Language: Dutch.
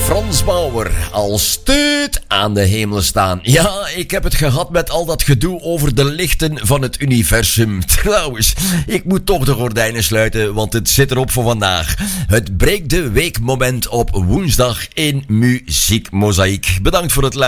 Frans Bauer, als steut aan de hemel staan. Ja, ik heb het gehad met al dat gedoe over de lichten van het universum. Trouwens, ik moet toch de gordijnen sluiten, want het zit erop voor vandaag. Het breekt de weekmoment op woensdag in Muziek Mozaïek. Bedankt voor het luisteren.